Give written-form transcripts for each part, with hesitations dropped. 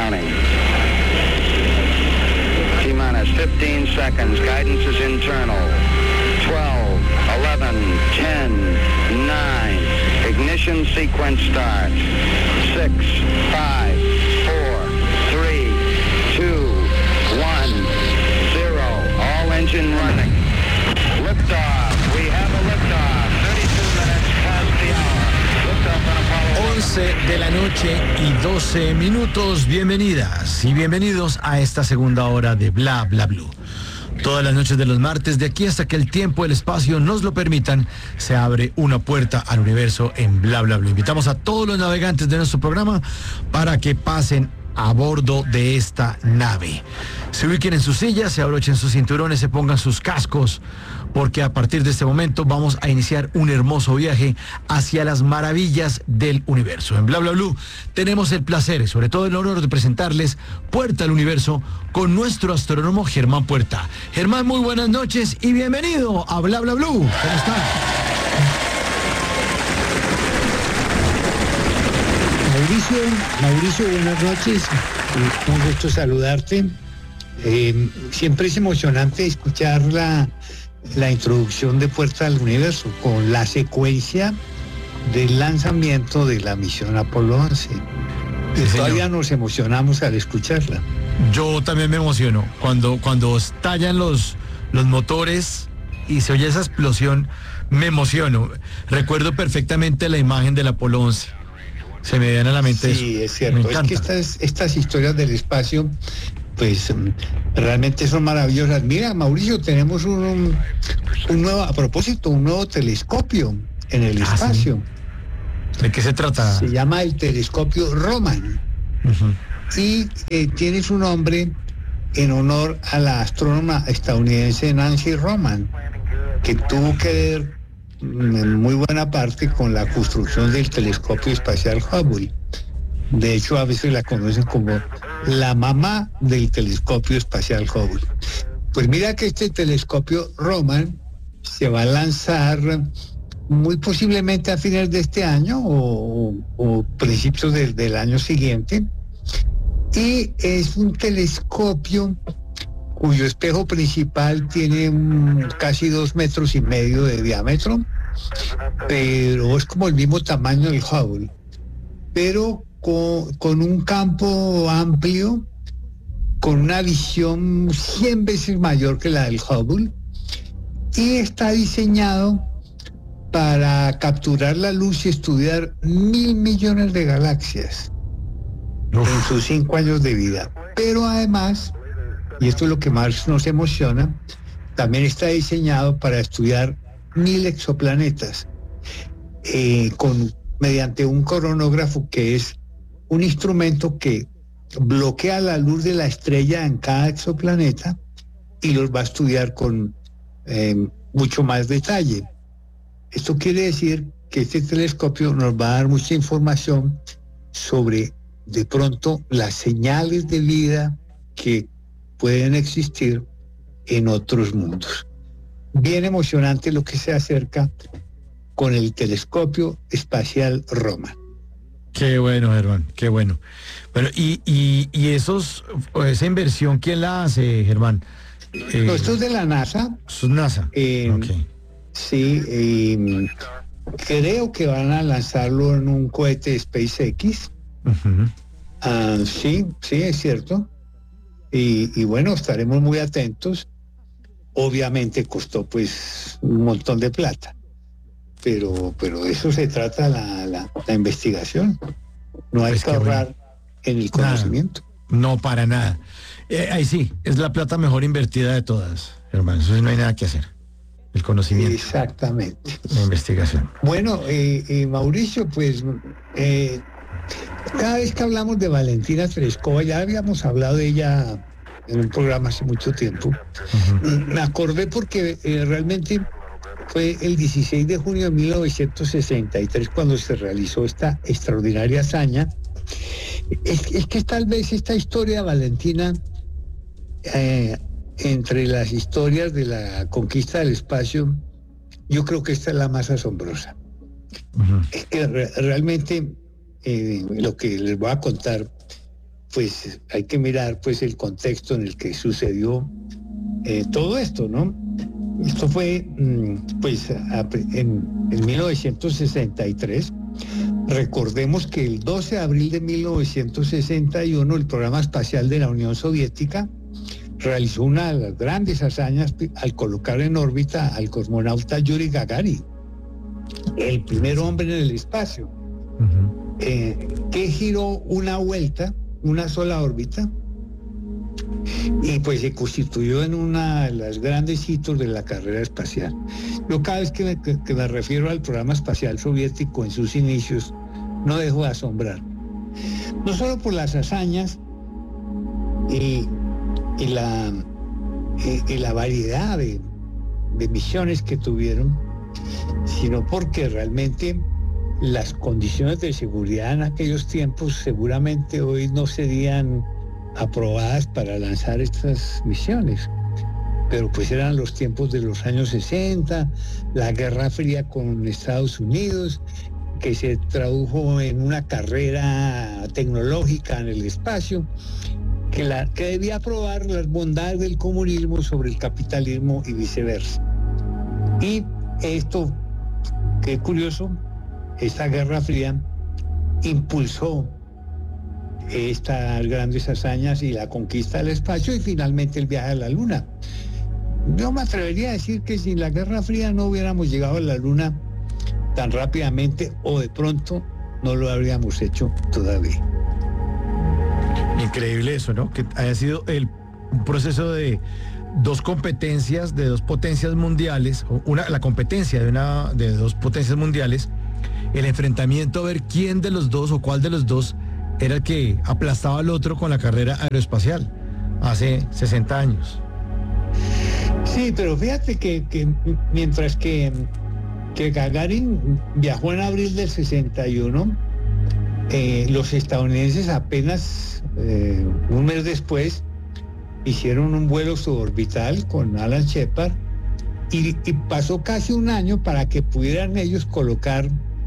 counting. T-minus 15 seconds. Guidance is internal. 12, 11, 10, 9. Ignition sequence starts. 6, 5, 4, 3, 2, 1, 0. All engine running. Liftoff. We have a liftoff. 32 minutes past the hour. Liftoff on Apollo 11 de la noche y 12 minutos. Bienvenidas y bienvenidos a esta segunda hora de Bla Bla Blue. Todas las noches de los martes, de aquí hasta que el tiempo y el espacio nos lo permitan, se abre una puerta al universo en Bla Bla Blue. Invitamos a todos los navegantes de nuestro programa para que pasen a bordo de esta nave. Se ubiquen en sus sillas, se abrochen sus cinturones, se pongan sus cascos, porque a partir de este momento vamos a iniciar un hermoso viaje hacia las maravillas del universo. En Bla Bla Blue tenemos el placer y sobre todo el honor de presentarles Puerta al Universo con nuestro astrónomo Germán Puerta. Germán, muy buenas noches y bienvenido a Bla Bla Blue. ¿Cómo está? Mauricio, buenas noches. Un gusto saludarte. Siempre es emocionante escuchar la introducción de Puerta al Universo con la secuencia del lanzamiento de la misión Apolo 11. Sí, todavía nos emocionamos al escucharla. Yo también me emociono. Cuando estallan los motores y se oye esa explosión, me emociono. Recuerdo perfectamente la imagen del Apolo 11. Se me viene a la mente eso. Sí, es cierto. Es que estas historias del espacio, pues realmente son maravillosas. Mira, Mauricio, tenemos un nuevo, a propósito, un nuevo telescopio en el espacio. ¿Sí? ¿De qué se trata? Se llama el telescopio Roman. Uh-huh. Y tiene su nombre en honor a la astrónoma estadounidense Nancy Roman, que tuvo que ver en muy buena parte con la construcción del telescopio espacial Hubble. De hecho, a veces la conocen como la mamá del telescopio espacial Hubble. Pues mira que este telescopio Roman se va a lanzar muy posiblemente a fines de este año o principios del año siguiente, y es un telescopio cuyo espejo principal tiene casi 2,5 metros de diámetro, pero es como el mismo tamaño del Hubble, pero con un campo amplio, con una visión 100 veces mayor que la del Hubble, y está diseñado para capturar la luz y estudiar 1.000 millones de galaxias en sus 5 años de vida. Pero además, y esto es lo que más nos emociona, también está diseñado para estudiar 1.000 exoplanetas mediante un coronógrafo, que es un instrumento que bloquea la luz de la estrella en cada exoplaneta y los va a estudiar con mucho más detalle. Esto quiere decir que este telescopio nos va a dar mucha información sobre, de pronto, las señales de vida que pueden existir en otros mundos. Bien emocionante lo que se acerca con el telescopio espacial Roman. Qué bueno, Germán, qué bueno. Bueno, y esa inversión, ¿quién la hace, Germán? No, esto es de la NASA. Esto es NASA. Okay. Sí, creo que van a lanzarlo en un cohete de SpaceX. Uh-huh. Sí, es cierto. Y bueno, estaremos muy atentos. Obviamente costó pues un montón de plata, pero de eso se trata la investigación. No hay que ahorrar en el conocimiento. No, para nada. Ahí sí, es la plata mejor invertida de todas, hermano. Eso sí, no hay nada que hacer. El conocimiento. Exactamente. La investigación. Bueno, Mauricio, pues cada vez que hablamos de Valentina Tereskova, ya habíamos hablado de ella en un programa hace mucho tiempo. Uh-huh. Me acordé porque realmente fue el 16 de junio de 1963 cuando se realizó esta extraordinaria hazaña. Es que tal vez esta historia de Valentina, entre las historias de la conquista del espacio, yo creo que esta es la más asombrosa. Uh-huh. Es que realmente lo que les voy a contar pues hay que mirar pues el contexto en el que sucedió todo esto, ¿no? Esto fue pues en 1963. Recordemos que el 12 de abril de 1961 el programa espacial de la Unión Soviética realizó una de las grandes hazañas al colocar en órbita al cosmonauta Yuri Gagarin, el primer hombre en el espacio, que giró una vuelta, una sola órbita, y pues se constituyó en una de las grandes hitos de la carrera espacial. Yo cada vez que me refiero al programa espacial soviético en sus inicios, no dejo de asombrar. No solo por las hazañas y la variedad de misiones que tuvieron, sino porque realmente las condiciones de seguridad en aquellos tiempos seguramente hoy no serían aprobadas para lanzar estas misiones. Pero pues eran los tiempos de los años 60, la Guerra Fría con Estados Unidos, que se tradujo en una carrera tecnológica en el espacio, que debía probar las bondades del comunismo sobre el capitalismo y viceversa. Y esto, qué curioso, esta Guerra Fría impulsó estas grandes hazañas y la conquista del espacio y finalmente el viaje a la Luna. Yo me atrevería a decir que sin la Guerra Fría no hubiéramos llegado a la Luna tan rápidamente, o de pronto no lo habríamos hecho todavía. Increíble eso, ¿no? Que haya sido un proceso de dos competencias, de dos potencias mundiales, la competencia de dos potencias mundiales, el enfrentamiento a ver quién de los dos o cuál de los dos era el que aplastaba al otro con la carrera aeroespacial hace 60 años. Sí, pero fíjate que mientras que Gagarin viajó en abril del 61, los estadounidenses apenas un mes después hicieron un vuelo suborbital con Alan Shepard y pasó casi un año para que pudieran ellos colocar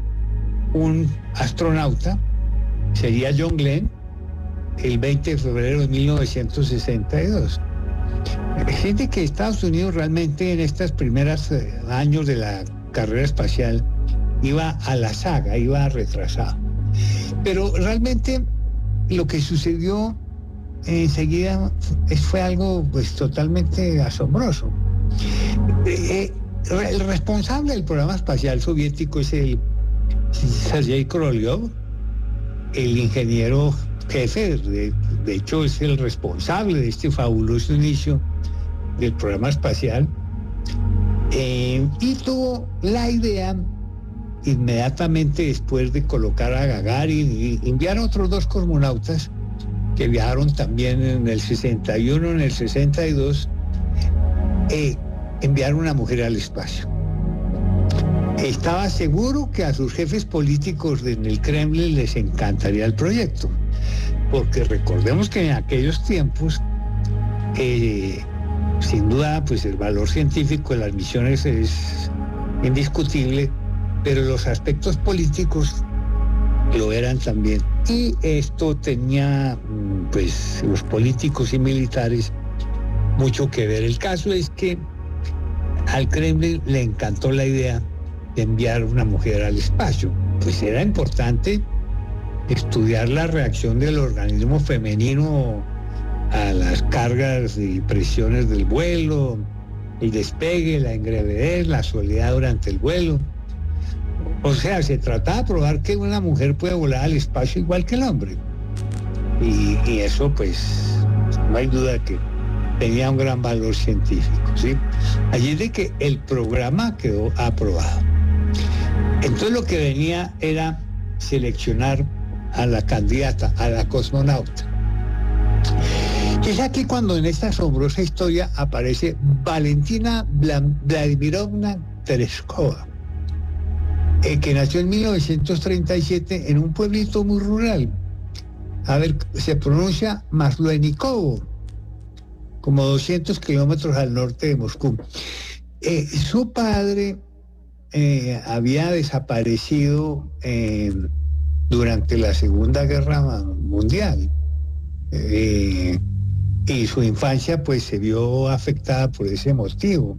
un astronauta, sería John Glenn, el 20 de febrero de 1962. Gente que Estados Unidos realmente en estos primeros años de la carrera espacial iba a la saga, iba retrasado. Pero realmente lo que sucedió enseguida fue algo pues totalmente asombroso. El responsable del programa espacial soviético es el Sergei Korolev, el ingeniero jefe, de hecho es el responsable de este fabuloso inicio del programa espacial, y tuvo la idea inmediatamente después de colocar a Gagarin y enviar a otros dos cosmonautas que viajaron también en el 61, en el 62, enviar una mujer al espacio. Estaba seguro que a sus jefes políticos en el Kremlin les encantaría el proyecto, porque recordemos que en aquellos tiempos, sin duda, pues el valor científico de las misiones es indiscutible, pero los aspectos políticos lo eran también. Y esto tenía, pues, los políticos y militares mucho que ver. El caso es que al Kremlin le encantó la idea de enviar una mujer al espacio. Pues era importante estudiar la reacción del organismo femenino a las cargas y presiones del vuelo, el despegue, la ingravidez, la soledad durante el vuelo. O sea, se trataba de probar que una mujer puede volar al espacio igual que el hombre. Y eso, pues, no hay duda que tenía un gran valor científico, ¿sí? Allí es de que el programa quedó aprobado. Entonces lo que venía era seleccionar a la candidata, a la cosmonauta. Y es aquí cuando en esta asombrosa historia aparece Valentina Vladimirovna Tereshkova, que nació en 1937 en un pueblito muy rural. A ver, se pronuncia Maslenikovo, como 200 kilómetros al norte de Moscú. Su padre había desaparecido durante la Segunda Guerra Mundial. y su infancia pues se vio afectada por ese motivo.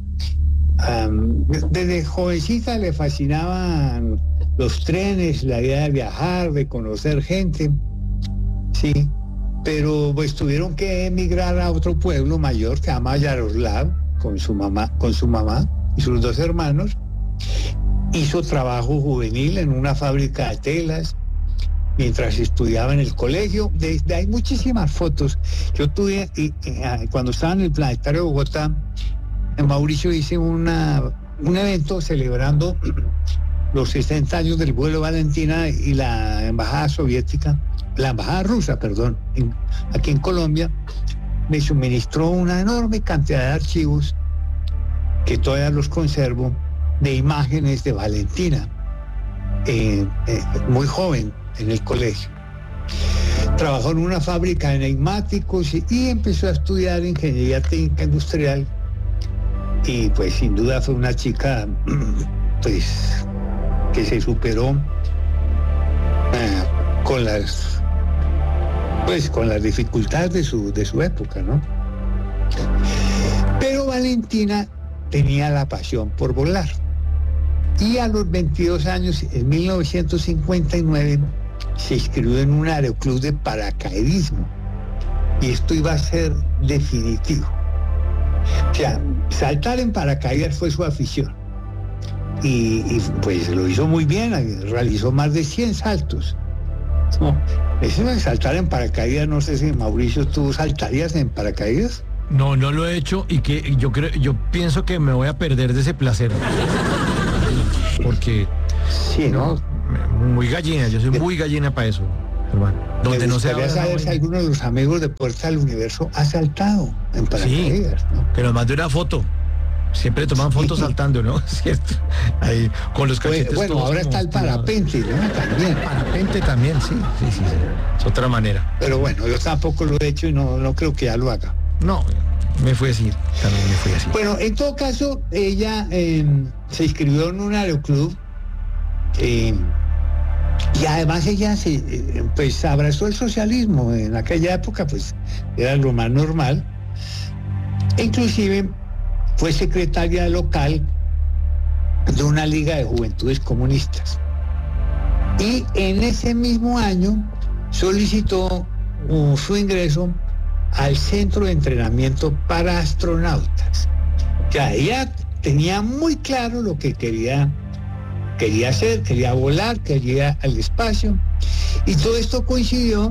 Desde jovencita le fascinaban los trenes, la idea de viajar, de conocer gente, sí, pero pues tuvieron que emigrar a otro pueblo mayor que se llama Yaroslav con su mamá y sus 2 hermanos. Hizo trabajo juvenil en una fábrica de telas mientras estudiaba en el colegio. Hay muchísimas fotos. Yo tuve, cuando estaba en el Planetario de Bogotá, en Mauricio hice un evento celebrando los 60 años del vuelo Valentina, y la embajada rusa, aquí en Colombia, me suministró una enorme cantidad de archivos que todavía los conservo, de imágenes de Valentina, muy joven en el colegio. Trabajó en una fábrica de neumáticos y empezó a estudiar ingeniería técnica industrial, y pues sin duda fue una chica pues que se superó con las dificultades de su época, ¿no? Pero Valentina tenía la pasión por volar, y a los 22 años, en 1959, se inscribió en un aeroclub de paracaidismo, y esto iba a ser definitivo. O sea, saltar en paracaídas fue su afición, y pues lo hizo muy bien, realizó más de 100 saltos. No, eso de saltar en paracaídas, no sé si, Mauricio, ¿tú saltarías en paracaídas? No lo he hecho, y que yo pienso que me voy a perder de ese placer. Porque sí, ¿no? Muy gallina, yo soy muy gallina para eso, hermano. Donde no se gustaría saber si alguno de los amigos de Puerta del Universo ha saltado en paracaídas, sí, ¿no? Pero más de una foto. Siempre toman fotos saltando, ¿no? ¿Cierto? Ahí con los cachetes. Bueno, ahora está el parapente, ¿no? También. Parapente también, sí. Es otra manera. Pero bueno, yo tampoco lo he hecho y no creo que ya lo haga. No, me fui así. Bueno, en todo caso, ella se inscribió en un aeroclub, y además ella pues abrazó el socialismo. En aquella época pues era lo más normal. E inclusive fue secretaria local de una liga de juventudes comunistas, y en ese mismo año solicitó su ingreso al centro de entrenamiento para astronautas. O sea, ella tenía muy claro lo que quería hacer, quería volar, quería al espacio, y todo esto coincidió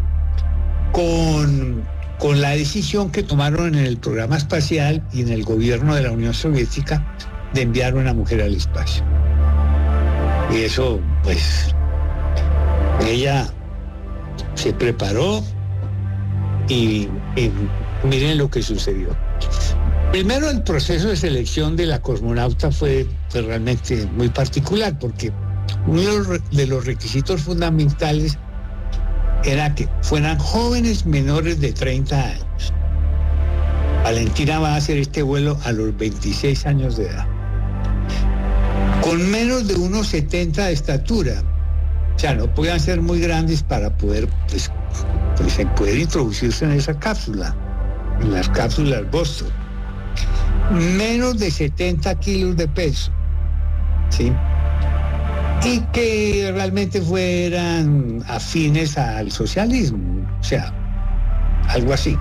con la decisión que tomaron en el programa espacial y en el gobierno de la Unión Soviética de enviar una mujer al espacio. Y eso, pues, ella se preparó, y miren lo que sucedió. Primero, el proceso de selección de la cosmonauta fue realmente muy particular, porque uno de los requisitos fundamentales era que fueran jóvenes menores de 30 años. Valentina va a hacer este vuelo a los 26 años de edad, con menos de 1,70 de estatura. O sea, no podían ser muy grandes para poder poder introducirse en esa cápsula, en las cápsulas Vostok. Menos de 70 kilos de peso, ¿sí? Y que realmente fueran afines al socialismo, o sea, algo así.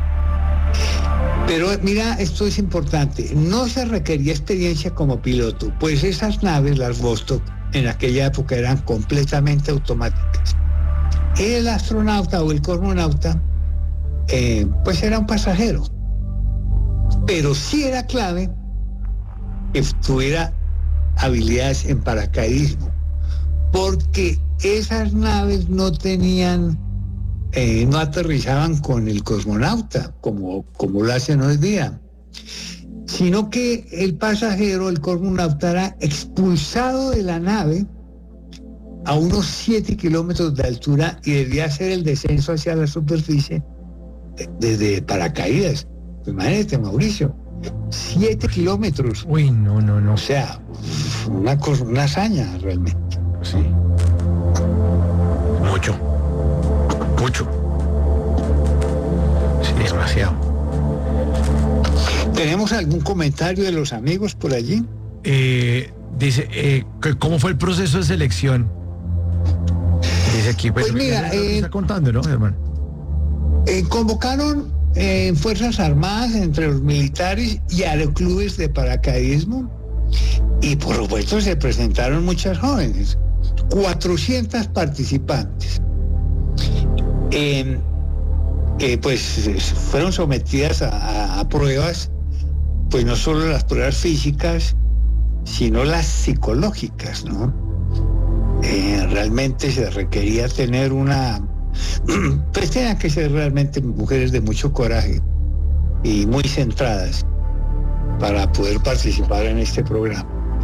Pero mira, esto es importante, no se requería experiencia como piloto, pues esas naves, las Vostok, en aquella época eran completamente automáticas. El astronauta o el cosmonauta, pues era un pasajero, pero sí era clave que tuviera habilidades en paracaidismo, porque esas naves no tenían, no aterrizaban con el cosmonauta como lo hacen hoy día, sino que el pasajero, el cosmonauta, era expulsado de la nave a unos 7 kilómetros de altura y debía hacer el descenso hacia la superficie desde paracaídas. Imagínate, Mauricio, 7 kilómetros. Uy, no. O sea, una hazaña realmente. Sí. Mucho. ¿Tenemos algún comentario de los amigos por allí? Dice, ¿cómo fue el proceso de selección? Dice aquí, Pues mira, está contando, ¿no, Germán? Convocaron Fuerzas Armadas entre los militares y aeroclubes de paracaidismo, y por supuesto se presentaron muchas jóvenes, 400 participantes, pues fueron sometidas a pruebas, pues no solo las pruebas físicas, sino las psicológicas, ¿no? Realmente se requería tener pues tenían que ser realmente mujeres de mucho coraje y muy centradas para poder participar en este programa.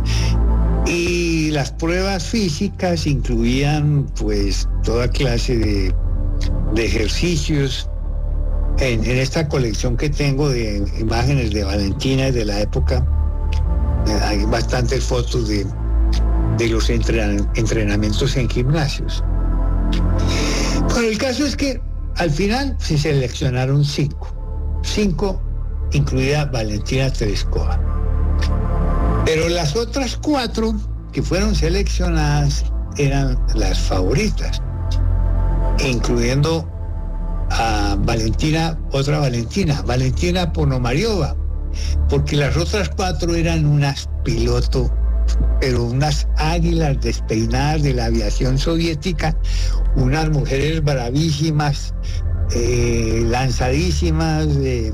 Y las pruebas físicas incluían pues toda clase de ejercicios. En esta colección que tengo de imágenes de Valentina y de la época, hay bastantes fotos de los entrenamientos en gimnasios. Pero el caso es que al final se seleccionaron 5, incluida Valentina Tereskova. Pero las otras 4 que fueron seleccionadas eran las favoritas, incluyendo a Valentina Ponomariova, porque las otras 4 eran unas pilotos, pero unas águilas despeinadas de la aviación soviética, unas mujeres bravísimas, lanzadísimas,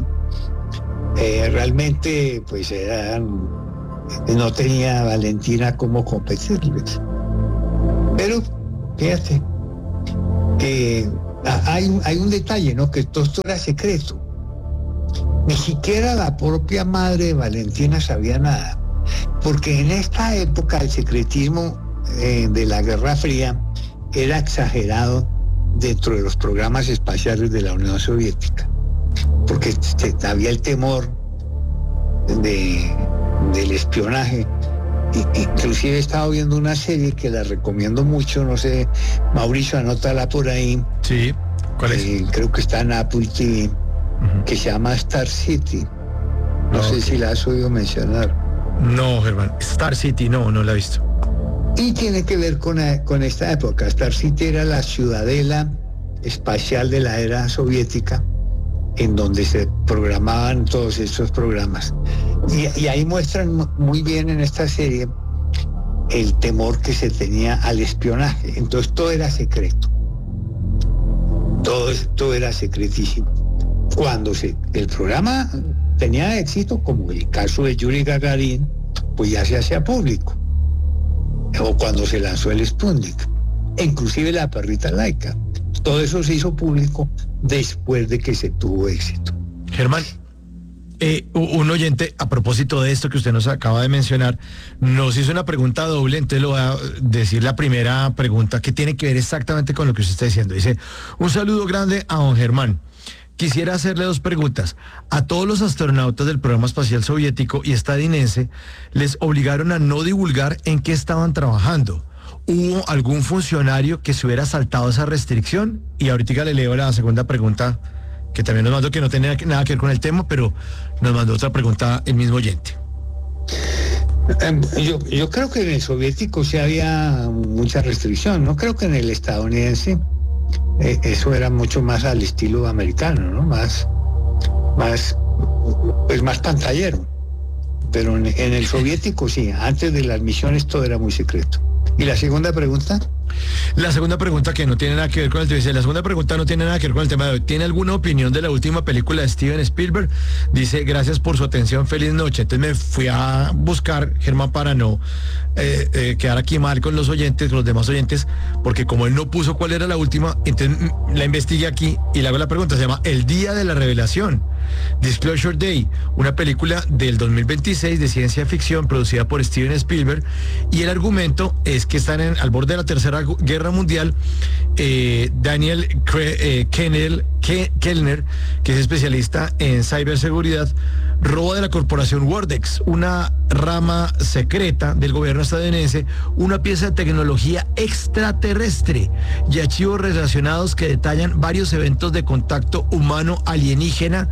realmente pues no tenía Valentina cómo competirles. Pero fíjate que hay un detalle, ¿no? Que todo esto era secreto. Ni siquiera la propia madre de Valentina sabía nada, porque en esta época el secretismo de la Guerra Fría era exagerado dentro de los programas espaciales de la Unión Soviética, porque había el temor del espionaje. Inclusive he estado viendo una serie que la recomiendo mucho, no sé, Mauricio, anótala por ahí. Sí, ¿cuál es? Creo que está en Apple TV, que se llama Star City. No sé si la has oído mencionar. No, Germán, Star City no la he visto. Y tiene que ver con esta época. Star City era la ciudadela espacial de la era soviética, en donde se programaban todos estos programas. Y ahí muestran muy bien en esta serie el temor que se tenía al espionaje. Entonces todo era secreto. Todo era secretísimo. Cuando el programa tenía éxito, como el caso de Yuri Gagarin, pues ya se hacía público. O cuando se lanzó el Sputnik, inclusive la perrita laica. Todo eso se hizo público después de que se tuvo éxito. Germán, un oyente, a propósito de esto que usted nos acaba de mencionar, nos hizo una pregunta doble, entonces le voy a decir la primera pregunta que tiene que ver exactamente con lo que usted está diciendo. Dice, un saludo grande a don Germán. Quisiera hacerle 2 preguntas. A todos los astronautas del programa espacial soviético y estadounidense les obligaron a no divulgar en qué estaban trabajando. ¿Hubo algún funcionario que se hubiera saltado esa restricción? Y ahorita le leo la segunda pregunta, que también nos mandó, que no tenía nada que ver con el tema, pero nos mandó otra pregunta el mismo oyente. Yo creo que en el soviético sí había mucha restricción. No creo que en el estadounidense eso era mucho más al estilo americano, ¿no? Más pantallero. Pero en el soviético sí, antes de las misiones todo era muy secreto. ¿Y la segunda pregunta? La segunda pregunta, que no tiene nada que ver con el tema. La segunda pregunta no tiene nada que ver con el tema de hoy. ¿Tiene alguna opinión de la última película de Steven Spielberg? Dice, gracias por su atención, feliz noche. Entonces me fui a buscar, Germán, para no quedar aquí mal con los oyentes, con los demás oyentes, porque como él no puso cuál era la última, entonces la investigué aquí y le hago la pregunta. Se llama El Día de la Revelación, Disclosure Day, una película del 2026 de ciencia ficción producida por Steven Spielberg, y el argumento es que están al borde de la Tercera Guerra Mundial. Daniel Kellner, que es especialista en ciberseguridad, roba de la corporación Wordex, una rama secreta del gobierno estadounidense, una pieza de tecnología extraterrestre y archivos relacionados que detallan varios eventos de contacto humano alienígena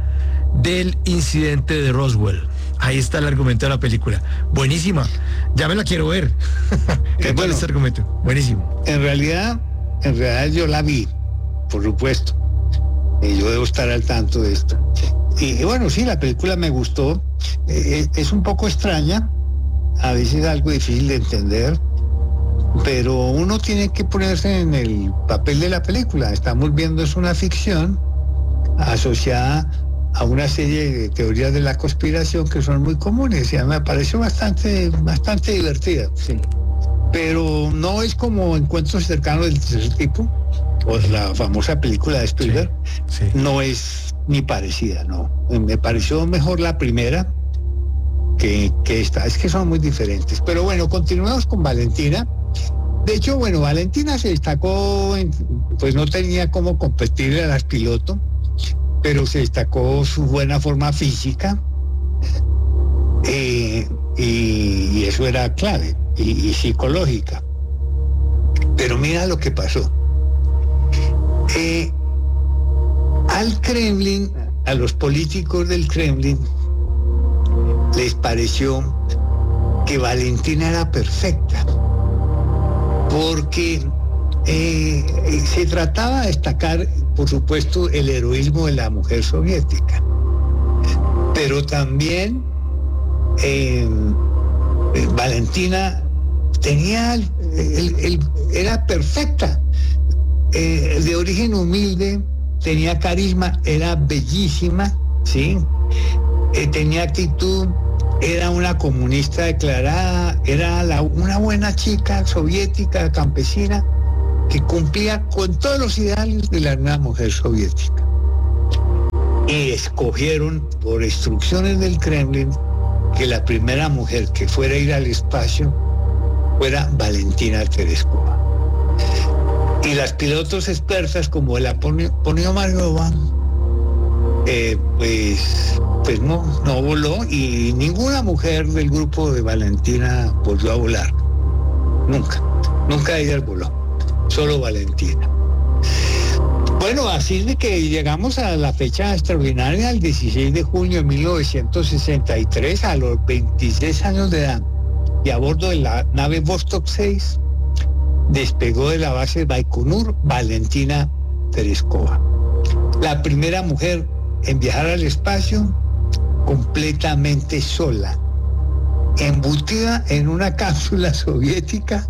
del incidente de Roswell. Ahí está el argumento de la película. Buenísima. Ya me la quiero ver. ¿Qué tal bueno, este argumento? Buenísimo. En realidad yo la vi, por supuesto. Yo debo estar al tanto de esto. Y bueno, sí, la película me gustó. Es un poco extraña, a veces algo difícil de entender, pero uno tiene que ponerse en el papel de la película. Estamos viendo, es una ficción asociada a una serie de teorías de la conspiración que son muy comunes, y a mí me pareció bastante divertida, sí. Pero no es como Encuentros cercanos del tercer tipo, o la famosa película de Spielberg. Sí. No es ni parecida, no. Me pareció mejor la primera que esta. Es que son muy diferentes. Pero bueno, continuamos con Valentina. De hecho, bueno, Valentina se destacó, pues no tenía cómo competirle a las pilotos, pero se destacó su buena forma física, y eso era clave, y psicológica. Pero mira lo que pasó. Al Kremlin, a los políticos del Kremlin, les pareció que Valentina era perfecta, porque se trataba de destacar, por supuesto, el heroísmo de la mujer soviética, pero también Valentina tenía era perfecta, de origen humilde, tenía carisma, era bellísima, ¿sí? Tenía actitud, era una comunista declarada, era una buena chica soviética, campesina, que cumplía con todos los ideales de la nueva mujer soviética. Y escogieron, por instrucciones del Kremlin, que la primera mujer que fuera a ir al espacio fuera Valentina Tereskova. Y las pilotos expertas como la Ponomaryova, pues no voló, y ninguna mujer del grupo de Valentina volvió a volar. Nunca ella voló, solo Valentina. Bueno, así es de que llegamos a la fecha extraordinaria, el 16 de junio de 1963, a los 26 años de edad, y a bordo de la nave Vostok 6, despegó de la base Baikonur Valentina Tereskova, la primera mujer en viajar al espacio completamente sola, embutida en una cápsula soviética.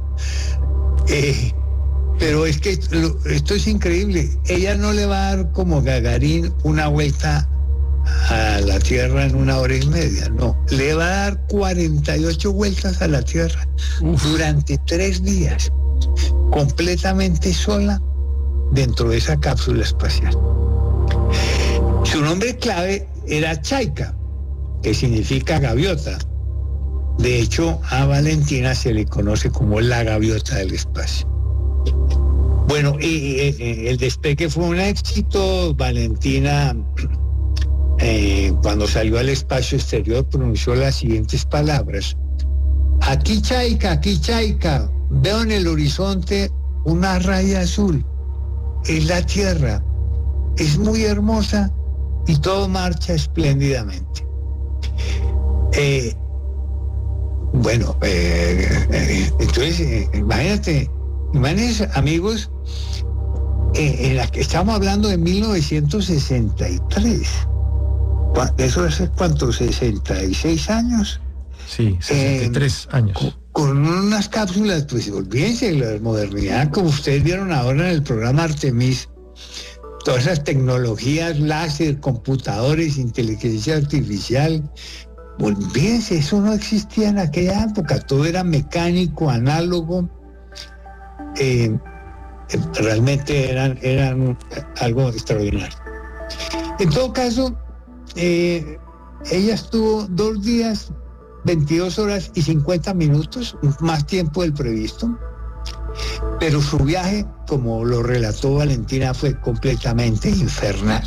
Pero es que esto es increíble. Ella no le va a dar como Gagarin una vuelta a la Tierra en 1 hora y media, no. Le va a dar 48 vueltas a la Tierra durante 3 días, completamente sola dentro de esa cápsula espacial. Su nombre clave era Chaika, que significa gaviota. De hecho, a Valentina se le conoce como la gaviota del espacio. Bueno, el despegue fue un éxito. Valentina, cuando salió al espacio exterior, pronunció las siguientes palabras: aquí Chaika, veo en el horizonte una raya azul, es la Tierra, es muy hermosa y todo marcha espléndidamente. Entonces, imagínense, amigos, en la que estamos hablando de 1963. ¿Eso hace cuánto? ¿66 años? Sí, 63 años. Con unas cápsulas, pues olvídense, la modernidad, como ustedes vieron ahora en el programa Artemis, todas esas tecnologías, láser, computadores, inteligencia artificial, olvídense, eso no existía en aquella época, todo era mecánico, análogo. Realmente eran algo extraordinario. En todo caso, ella estuvo 2 días, 22 horas y 50 minutos, más tiempo del previsto, pero su viaje, como lo relató Valentina, fue completamente infernal.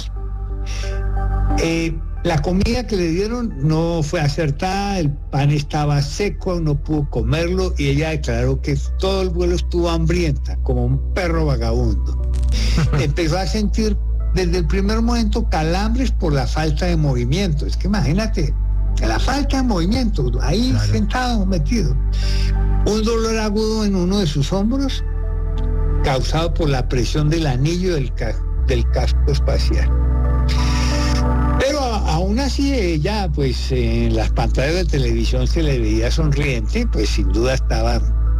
La comida que le dieron no fue acertada, el pan estaba seco, no pudo comerlo, y ella declaró que todo el vuelo estuvo hambrienta, como un perro vagabundo. Empezó a sentir desde el primer momento calambres por la falta de movimiento. Es que imagínate, la falta de movimiento, ahí claro, sentado, metido. Un dolor agudo en uno de sus hombros, causado por la presión del anillo del casco espacial. Pero aún así ella, pues en las pantallas de televisión se le veía sonriente, pues sin duda estaba,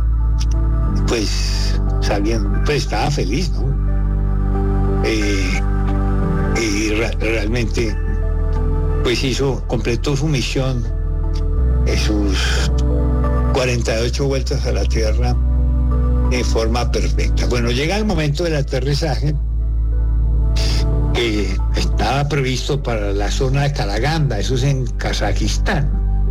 pues sabiendo, pues estaba feliz, ¿no? Realmente, pues completó su misión, sus 48 vueltas a la Tierra en forma perfecta. Bueno, llega el momento del aterrizaje, que estaba previsto para la zona de Karaganda, eso es en Kazajistán.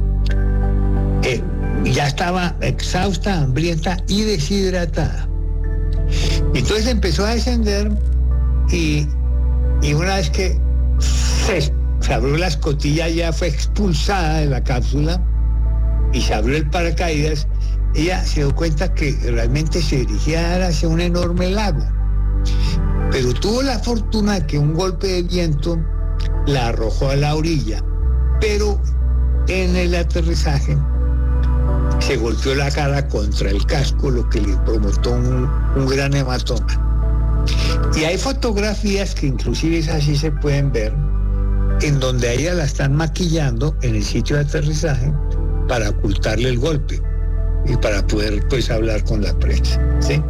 Ya estaba exhausta, hambrienta y deshidratada. Entonces empezó a descender y una vez que se abrió la escotilla, ya fue expulsada de la cápsula y se abrió el paracaídas, ella se dio cuenta que realmente se dirigía hacia un enorme lago. Pero tuvo la fortuna de que un golpe de viento la arrojó a la orilla. Pero en el aterrizaje se golpeó la cara contra el casco, lo que le provocó un gran hematoma. Y hay fotografías que inclusive esas sí se pueden ver, en donde a ella la están maquillando en el sitio de aterrizaje para ocultarle el golpe y para poder pues hablar con la prensa, ¿sí?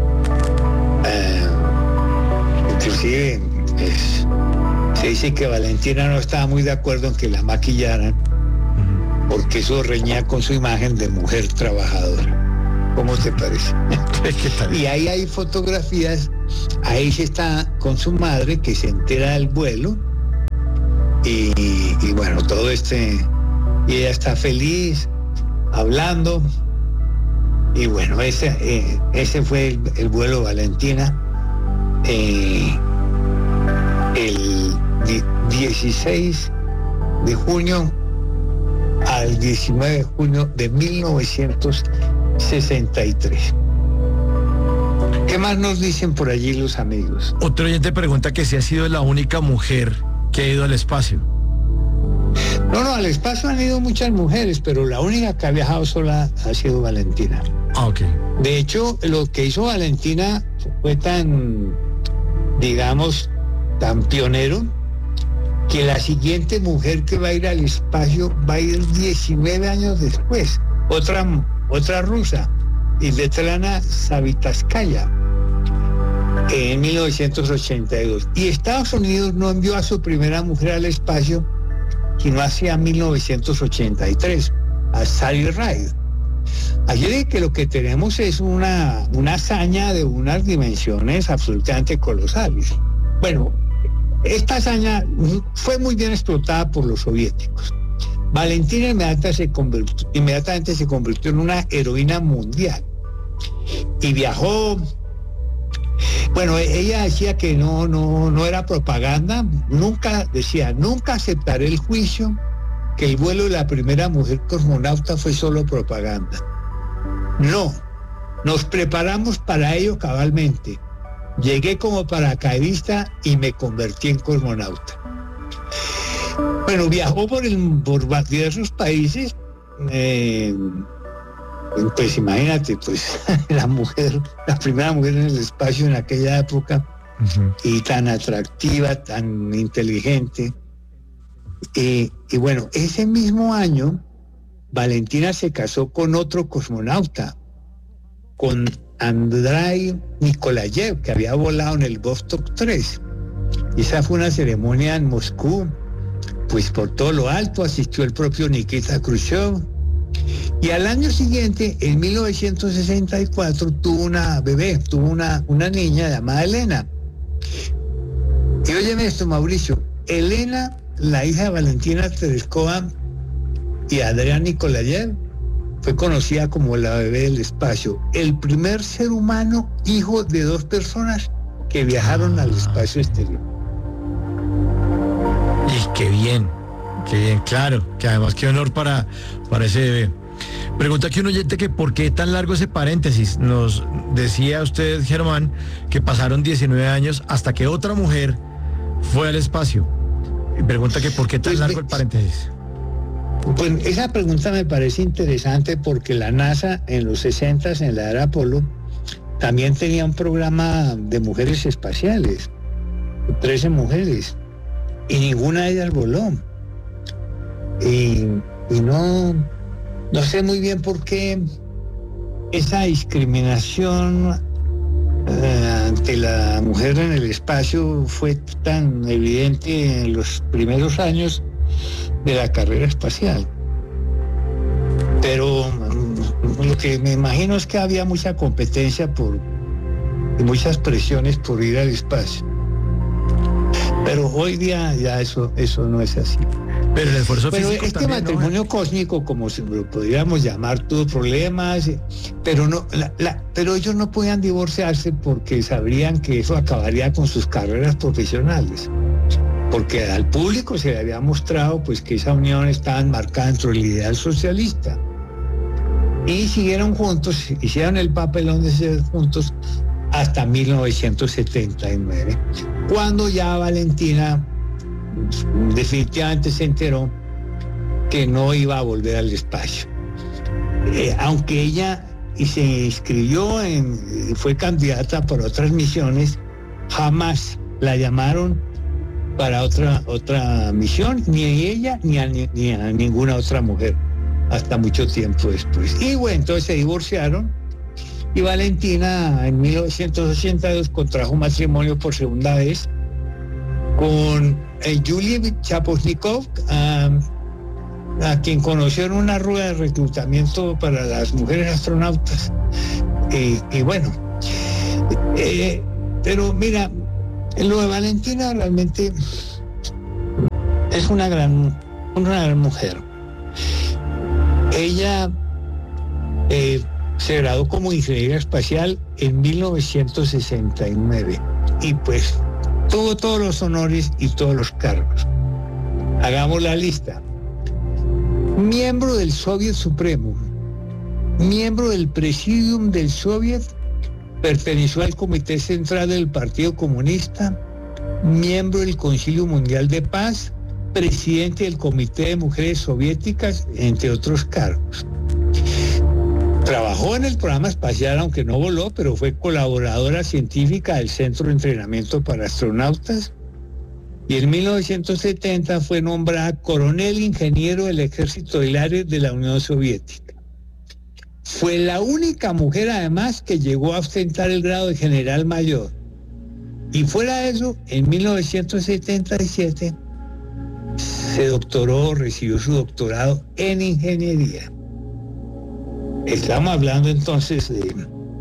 Inclusive se dice que Valentina no estaba muy de acuerdo en que la maquillaran, porque eso reñía con su imagen de mujer trabajadora. ¿Cómo te parece? ¿Qué tal? Y ahí hay fotografías, ahí se está con su madre que se entera del vuelo y bueno, todo y ella está feliz, hablando, y bueno, ese fue el vuelo Valentina, el 16 de junio al 19 de junio de 1963. ¿Qué más nos dicen por allí los amigos? Otro oyente pregunta que si ha sido la única mujer que ha ido al espacio. No, al espacio han ido muchas mujeres, pero la única que ha viajado sola ha sido Valentina. Ok. De hecho, lo que hizo Valentina fue tan, digamos, tan pionero, que la siguiente mujer que va a ir al espacio va a ir 19 años después, otra rusa, Svetlana Savitskaya, en 1982. Y Estados Unidos no envió a su primera mujer al espacio sino hacia 1983, a Sally Ride. Allí de que lo que tenemos es una hazaña de unas dimensiones absolutamente colosales. Bueno, esta hazaña fue muy bien explotada por los soviéticos. Valentina inmediatamente se convirtió en una heroína mundial y viajó. Bueno, ella decía que no era propaganda, nunca aceptaré el juicio que el vuelo de la primera mujer cosmonauta fue solo propaganda. No, nos preparamos para ello cabalmente. Llegué como paracaidista y me convertí en cosmonauta. Bueno, viajó por diversos países. Pues imagínate, pues la primera mujer en el espacio en aquella época, y tan atractiva, tan inteligente. Y bueno, ese mismo año, Valentina se casó con otro cosmonauta, con Andrei Nikolayev, que había volado en el Vostok 3. Esa fue una ceremonia en Moscú, pues por todo lo alto asistió el propio Nikita Khrushchev. Y al año siguiente, en 1964, tuvo una niña llamada Elena. Y óyeme esto, Mauricio, Elena, la hija de Valentina Tereshkova y Andrei Nikolayev, fue conocida como la bebé del espacio, el primer ser humano hijo de dos personas que viajaron al espacio exterior. Y qué bien, claro, que además qué honor para ese bebé. Pregunta aquí un oyente que por qué tan largo ese paréntesis. Nos decía usted, Germán, que pasaron 19 años hasta que otra mujer fue al espacio. Y pregunta que por qué tan Pues, largo el paréntesis. Pues esa pregunta me parece interesante porque la NASA en los 60s, en la era Apolo, también tenía un programa de mujeres espaciales, 13 mujeres, y ninguna de ellas voló. Y no sé muy bien por qué esa discriminación ante la mujer en el espacio fue tan evidente en los primeros años de la carrera espacial. Pero lo que me imagino es que había mucha competencia y muchas presiones por ir al espacio. Pero hoy día ya eso no es así. Pero el esfuerzo Pero físico este también, matrimonio cósmico, como si lo podríamos llamar, tuvo problemas, pero pero ellos no podían divorciarse porque sabrían que eso acabaría con sus carreras profesionales. Porque al público se le había mostrado pues que esa unión estaba enmarcada dentro del ideal socialista. Y siguieron juntos, hicieron el papelón de ser juntos hasta 1979, cuando ya Valentina definitivamente se enteró que no iba a volver al espacio. Aunque ella se inscribió y fue candidata por otras misiones, jamás la llamaron para otra misión, ni a ella ni a ninguna otra mujer, hasta mucho tiempo después. Y bueno, entonces se divorciaron y Valentina en 1982 contrajo matrimonio por segunda vez con Yulia Chaposnikov, a quien conoció en una rueda de reclutamiento para las mujeres astronautas. Y bueno, pero mira, lo de Valentina realmente es una gran mujer. Ella se graduó como ingeniera espacial en 1969 y pues tuvo todos los honores y todos los cargos. Hagamos la lista. Miembro del Soviet Supremo, miembro del Presidium del Soviet, perteneció al Comité Central del Partido Comunista, miembro del Concilio Mundial de Paz, presidente del Comité de Mujeres Soviéticas, entre otros cargos. Trabajó en el programa espacial, aunque no voló, pero fue colaboradora científica del Centro de Entrenamiento para Astronautas y en 1970 fue nombrada coronel ingeniero del Ejército del Aire de la Unión Soviética. Fue la única mujer, además, que llegó a ostentar el grado de general mayor. Y fuera de eso, en 1977 se doctoró, recibió su doctorado en ingeniería. Estamos hablando entonces de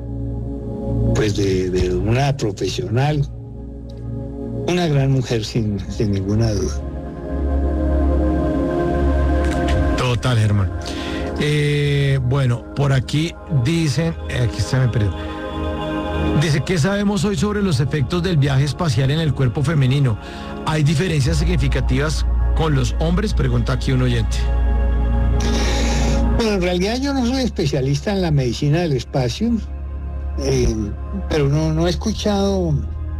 una profesional, una gran mujer sin ninguna duda. Total, Germán. Bueno, por aquí dicen, aquí se me perdió. Dice, ¿qué sabemos hoy sobre los efectos del viaje espacial en el cuerpo femenino? ¿Hay diferencias significativas con los hombres? Pregunta aquí un oyente. Bueno, en realidad yo no soy especialista en la medicina del espacio, pero no he escuchado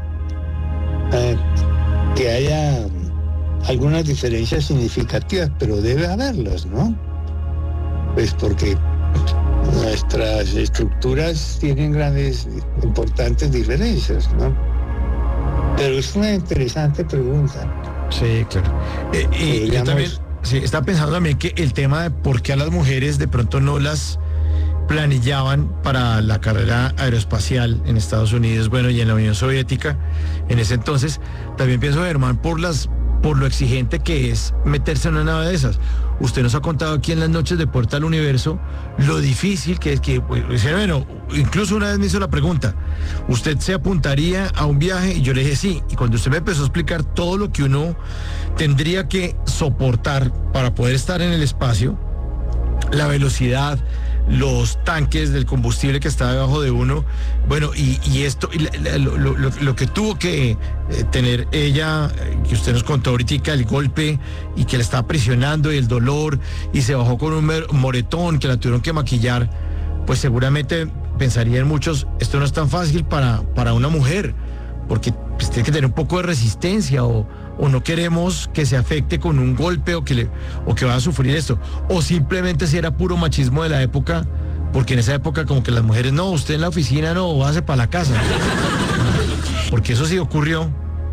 que haya algunas diferencias significativas, pero debe haberlas, ¿no? Pues porque nuestras estructuras tienen grandes, importantes diferencias, ¿no? Pero es una interesante pregunta. Sí, claro. Y yo también está pensando también que el tema de por qué a las mujeres de pronto no las planillaban para la carrera aeroespacial en Estados Unidos, bueno, y en la Unión Soviética, en ese entonces, también pienso, Germán, por lo exigente que es meterse en una nave de esas. Usted nos ha contado aquí en las noches de Puerta al Universo lo difícil que es que, bueno, incluso una vez me hizo la pregunta, ¿usted se apuntaría a un viaje? Y yo le dije sí, y cuando usted me empezó a explicar todo lo que uno tendría que soportar para poder estar en el espacio, la velocidad, los tanques del combustible que está debajo de uno, bueno, y esto, lo que tuvo que tener ella, que usted nos contó ahorita, el golpe y que la estaba presionando y el dolor, y se bajó con un moretón que la tuvieron que maquillar, pues seguramente pensarían muchos, esto no es tan fácil para una mujer, porque pues, tiene que tener un poco de resistencia o no queremos que se afecte con un golpe o que vaya a sufrir esto. O simplemente si era puro machismo de la época, porque en esa época como que las mujeres, no, usted en la oficina no, váyase para la casa. Porque eso sí ocurrió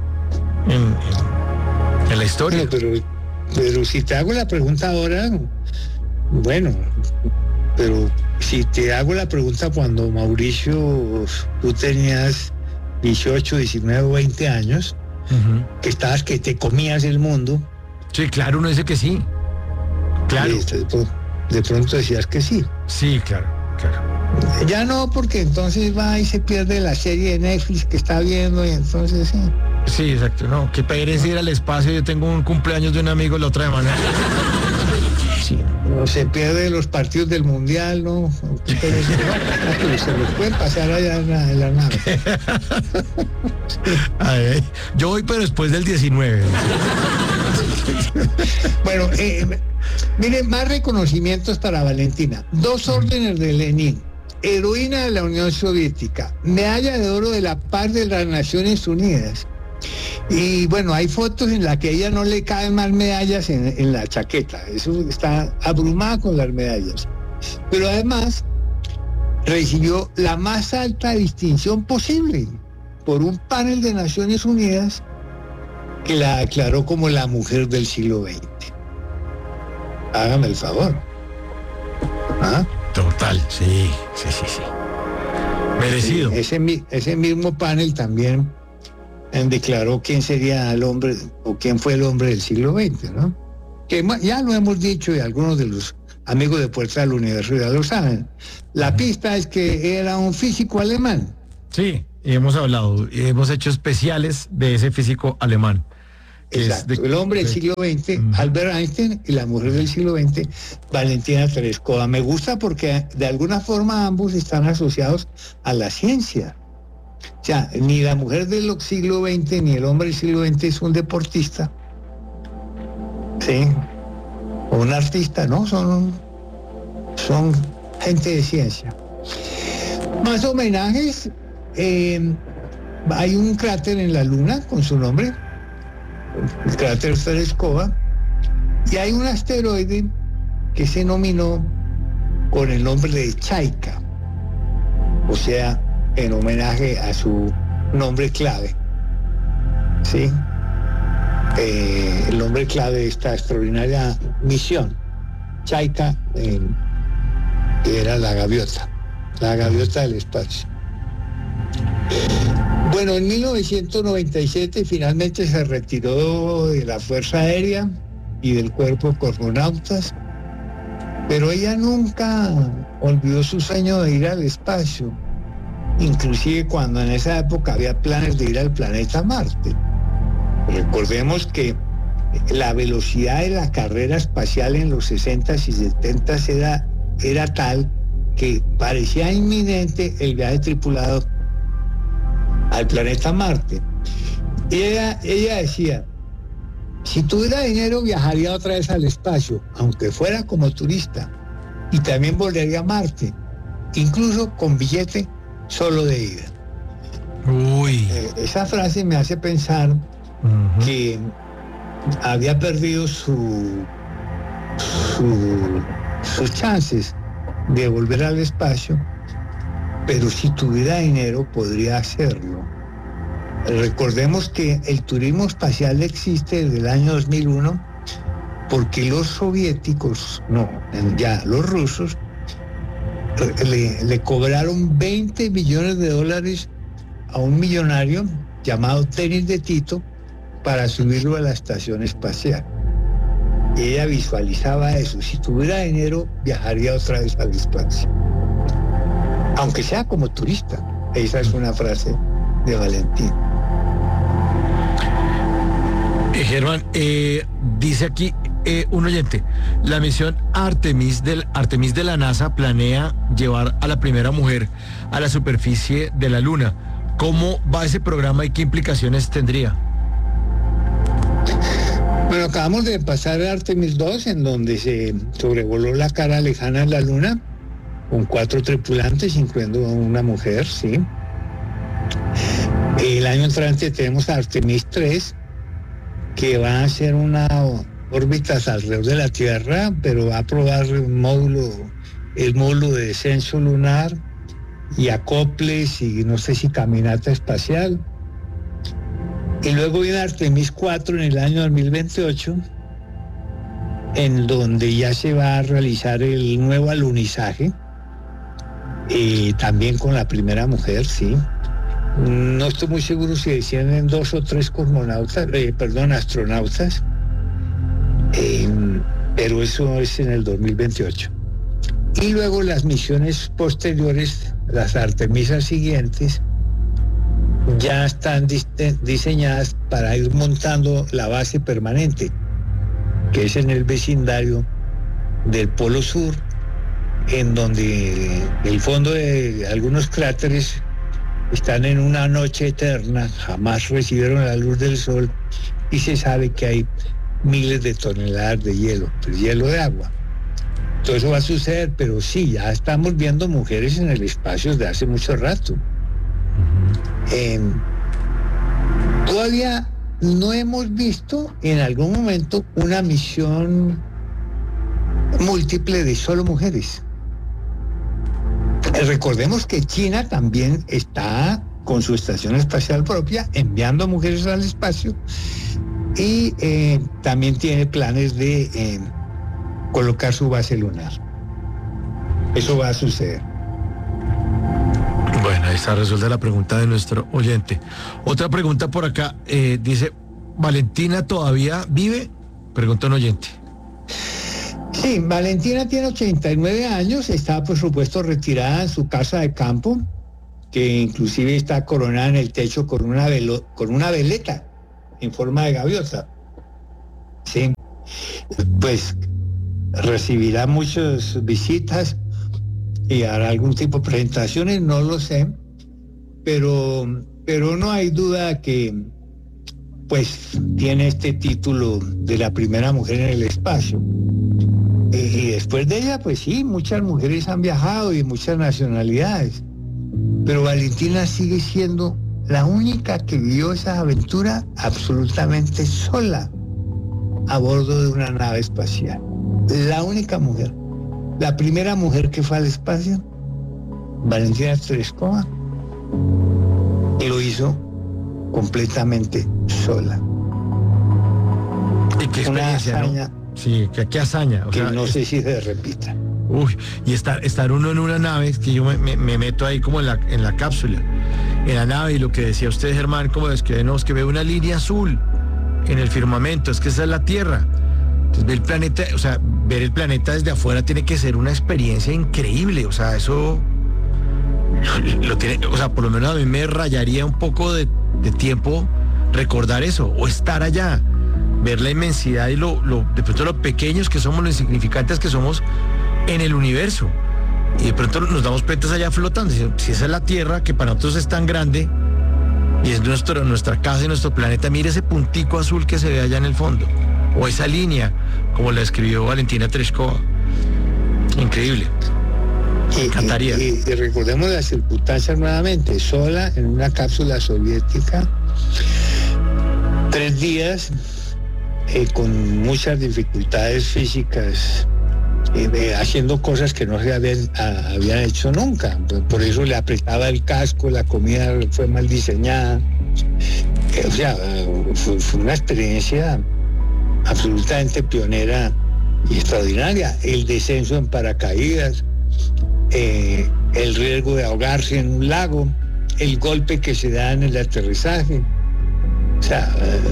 en la historia. No, pero si te hago la pregunta ahora, bueno, pero si te hago la pregunta cuando, Mauricio, tú tenías 18, 19 o 20 años, que estabas que te comías el mundo. Sí, claro, uno dice que sí. Claro. De pronto decías que sí. Sí, claro. Ya no, porque entonces va y se pierde la serie de Netflix que está viendo y entonces sí. Sí, exacto. No, qué pereza ir al espacio. Yo tengo un cumpleaños de un amigo la otra semana. Sí. No, se pierde los partidos del mundial, ¿no? Qué pereza, ¿no? Se los pueden pasar allá en la nave. Ay, yo voy, pero después del 19. Bueno, miren, más reconocimientos para Valentina. 2 órdenes de Lenin, heroína de la Unión Soviética, medalla de oro de la paz de las Naciones Unidas. Y bueno, hay fotos en las que a ella no le caben más medallas en la chaqueta. Eso está abrumada con las medallas. Pero además recibió la más alta distinción posible por un panel de Naciones Unidas que la declaró como la mujer del siglo XX. Hágame el favor. ¿Ah? Total, sí. Merecido. Sí, ese mismo panel también declaró quién sería el hombre o quién fue el hombre del siglo XX, ¿no? Que ya lo hemos dicho y algunos de los amigos de Puerta de la Universidad lo saben. La pista es que era un físico alemán. Sí, y hemos hablado, y hemos hecho especiales de ese físico alemán. Exacto, el hombre del siglo XX, Albert Einstein, y la mujer del siglo XX, Valentina Tereshkova. Me gusta porque de alguna forma ambos están asociados a la ciencia. O sea, ni la mujer del siglo XX ni el hombre del siglo XX es un deportista, ¿sí? O un artista, ¿no? Son gente de ciencia. Más homenajes, hay un cráter en la Luna con su nombre, el cráter Tereshkova, y hay un asteroide que se nominó con el nombre de Chaika, o sea, en homenaje a su nombre clave, ¿sí? El nombre clave de esta extraordinaria misión, Chaika, que era la gaviota del espacio. Bueno, en 1997 finalmente se retiró de la Fuerza Aérea y del Cuerpo de Cosmonautas, pero ella nunca olvidó su sueño de ir al espacio, inclusive cuando en esa época había planes de ir al planeta Marte. Recordemos que la velocidad de la carrera espacial en los 60s y 70s era tal que parecía inminente el viaje tripulado al planeta Marte. Y ella decía, si tuviera dinero viajaría otra vez al espacio, aunque fuera como turista, y también volvería a Marte, incluso con billete solo de ida. Uy. Esa frase me hace pensar que había perdido sus chances de volver al espacio, pero si tuviera dinero podría hacerlo. Recordemos que el turismo espacial existe desde el año 2001 porque los soviéticos, los rusos, le cobraron $20 millones a un millonario llamado Denis de Tito para subirlo a la estación espacial. Y ella visualizaba eso. Si tuviera dinero, viajaría otra vez al espacio, aunque sea como turista. Esa es una frase de Valentín. Germán, dice aquí un oyente, la misión Artemis de la NASA planea llevar a la primera mujer a la superficie de la Luna. ¿Cómo va ese programa y qué implicaciones tendría? Bueno, acabamos de pasar a Artemis 2, en donde se sobrevoló la cara lejana de la Luna, con 4 tripulantes, incluyendo a una mujer, ¿sí? El año entrante tenemos a Artemis 3, que va a hacer una órbitas alrededor de la Tierra, pero va a probar el módulo de descenso lunar y acoples y no sé si caminata espacial. Y luego viene Artemis 4 en el año 2028, en donde ya se va a realizar el nuevo alunizaje, también con la primera mujer, sí. No estoy muy seguro si descienden 2 o 3 astronautas, pero eso es en el 2028. Y luego las misiones posteriores, las Artemisas siguientes, ya están diseñadas para ir montando la base permanente, que es en el vecindario del Polo Sur, en donde el fondo de algunos cráteres están en una noche eterna, jamás recibieron la luz del sol, y se sabe que hay miles de toneladas de hielo, pues hielo de agua. Todo eso va a suceder, pero sí, ya estamos viendo mujeres en el espacio desde hace mucho rato. Todavía no hemos visto en algún momento una misión múltiple de solo mujeres. Recordemos que China también está con su estación espacial propia enviando mujeres al espacio y también tiene planes de colocar su base lunar. Eso va a suceder. Bueno, ahí está resuelta la pregunta de nuestro oyente. Otra pregunta por acá, dice, ¿Valentina todavía vive? Pregunta un oyente. Sí, Valentina tiene 89 años, está por supuesto retirada en su casa de campo, que inclusive está coronada en el techo con una veleta en forma de gaviota. Sí, pues recibirá muchas visitas y hará algún tipo de presentaciones, no lo sé, pero no hay duda que pues tiene este título de la primera mujer en el espacio. Y después de ella, pues sí, muchas mujeres han viajado y muchas nacionalidades, pero Valentina sigue siendo la única que vivió esa aventura absolutamente sola a bordo de una nave espacial. La única mujer. La primera mujer que fue al espacio, Valentina Tereshkova, lo hizo completamente sola. ¿Y qué experiencia, una hazaña, ¿no? Sí, qué hazaña. O que sea, no sé si se repita. Uy, y estar uno en una nave, es que yo me meto ahí como en la cápsula, en la nave, y lo que decía usted, Germán, como describimos, que ve una línea azul en el firmamento, es que esa es la Tierra. Entonces ver el planeta, o sea, ver el planeta desde afuera tiene que ser una experiencia increíble, o sea, eso lo tiene, o sea, por lo menos a mí me rayaría un poco de tiempo recordar eso, o estar allá, ver la inmensidad y de pronto lo pequeños que somos, lo insignificantes que somos en el universo, y de pronto nos damos cuenta allá flotando, si esa es la Tierra, que para nosotros es tan grande, y es nuestra casa y nuestro planeta, mire ese puntico azul que se ve allá en el fondo, o esa línea, como la escribió Valentina Tereshkova. Increíble. Me encantaría. Y recordemos las circunstancias nuevamente, sola en una cápsula soviética, 3 días, con muchas dificultades físicas, haciendo cosas que no se habían hecho nunca. Por eso le apretaba el casco, la comida fue mal diseñada. O sea, fue una experiencia absolutamente pionera y extraordinaria. El descenso en paracaídas, el riesgo de ahogarse en un lago, el golpe que se da en el aterrizaje. O sea,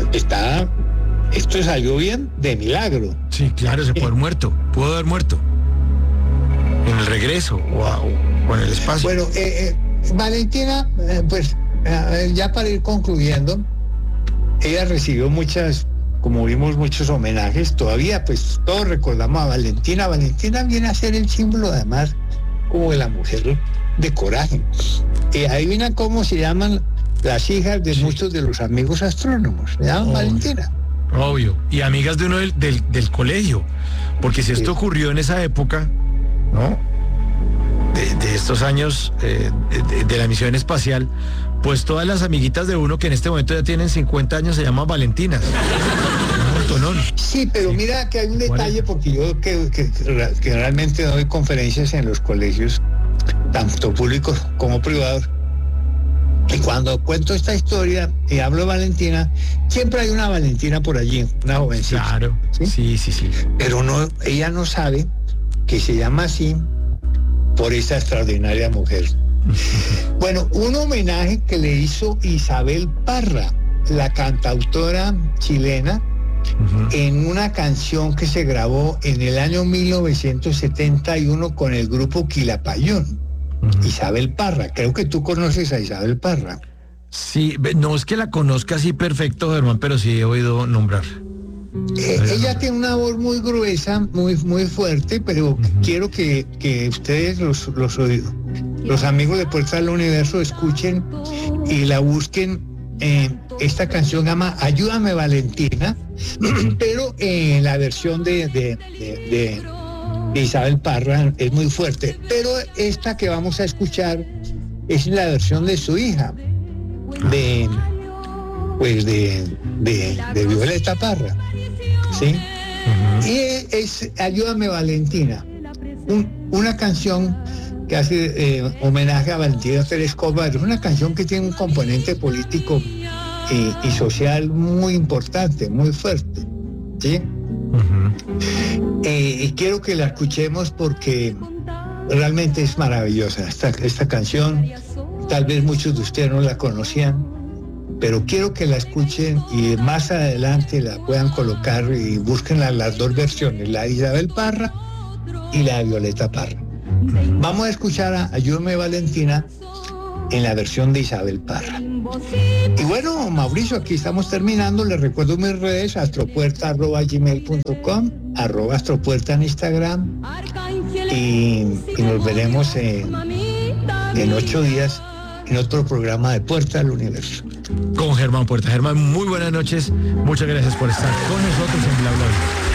esto salió bien de milagro. Sí, claro, se pudo haber muerto en el regreso o en el espacio. Bueno, Valentina, pues ya para ir concluyendo, ella recibió como vimos, muchos homenajes. Todavía pues todos recordamos a Valentina. Valentina viene a ser el símbolo además como de la mujer de coraje. Adivina cómo se llaman las hijas de muchos de los amigos astrónomos. Se llaman Valentina. Obvio, y amigas de uno del colegio, porque si esto ocurrió en esa época, ¿no? De estos años de la misión espacial, Pues todas las amiguitas de uno que en este momento ya tienen 50 años se llaman Valentinas. Un montonón. Sí, pero mira que hay un detalle, porque yo que realmente doy conferencias en los colegios, tanto públicos como privados, y cuando cuento esta historia y hablo de Valentina, siempre hay una Valentina por allí, una jovencita. Claro, sí. Pero no, ella no sabe que se llama así por esa extraordinaria mujer. Bueno, un homenaje que le hizo Isabel Parra, la cantautora chilena, en una canción que se grabó en el año 1971 con el grupo Quilapayún. Isabel Parra, creo que tú conoces a Isabel Parra. Sí, no es que la conozca así perfecto, Germán, pero sí he oído nombrar. Ella tiene una voz muy gruesa, muy fuerte, pero quiero que ustedes, los amigos de Puerta al Universo, escuchen y la busquen. Esta canción se llama Ayúdame Valentina, pero la versión de Isabel Parra es muy fuerte. Pero esta que vamos a escuchar es la versión de su hija, de Violeta Parra, ¿sí? Y es Ayúdame Valentina, una canción que hace homenaje a Valentina Tereskova. Es una canción que tiene un componente político y social muy importante, muy fuerte, ¿sí? Y quiero que la escuchemos porque realmente es maravillosa esta canción. Tal vez muchos de ustedes no la conocían, pero quiero que la escuchen y más adelante la puedan colocar y busquen las dos versiones, la de Isabel Parra y la de Violeta Parra. Vamos a escuchar a Ayúdame Valentina en la versión de Isabel Parra. Y bueno, Mauricio, aquí estamos terminando. Les recuerdo mis redes, astropuerta@gmail.com, @astropuerta en Instagram, y nos veremos en 8 días en otro programa de Puerta al Universo. Con Germán Puerta. Germán, muy buenas noches. Muchas gracias por estar con nosotros en Bla Bla Bla.